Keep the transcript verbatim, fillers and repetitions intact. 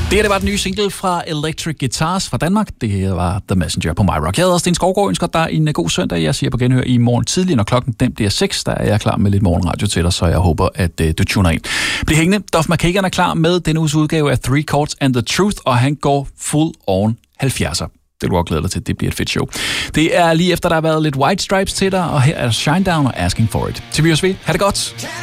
Det her, det var den nye single fra Electric Guitars fra Danmark. Det her var The Messenger på MyRock. Jeg hedder Sten Skovgaard, ønsker dig en god søndag. Jeg siger på genhør i morgen tidlig, når klokken den bliver seks. Der er jeg klar med lidt morgenradio til dig, så jeg håber, at uh, du tuner ind. Bliv hængende. Duff McKagan er klar med denne uges udgave af Three Chords and the Truth, og han går full on halvfjerdser. Det du også glæder dig til. Det bliver et fedt show. Det er lige efter, der har været lidt White Stripes til dig, og her er Shinedown og Asking For It. Til vi os ved. Ha' det godt.